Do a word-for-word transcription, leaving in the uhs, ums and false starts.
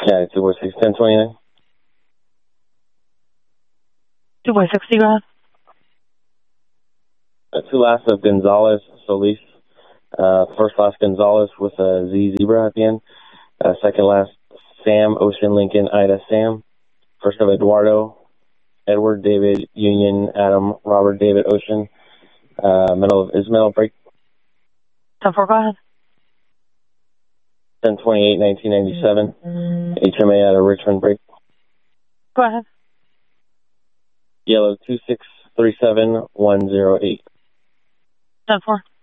Yeah, two four six, ten twenty-nine. two four six, go ahead. Uh, two last of Gonzalez Solis. Uh, first last Gonzalez with a Z zebra at the end. Uh, second last Sam Ocean Lincoln Ida Sam. First of Eduardo Edward David Union Adam Robert David Ocean. Uh, middle of Ismail break. ten four, go ahead. ten twenty-eight, nineteen ninety-seven. H M A out of Richmond break. Go ahead. Yellow two six three seven one zero eight. ten four.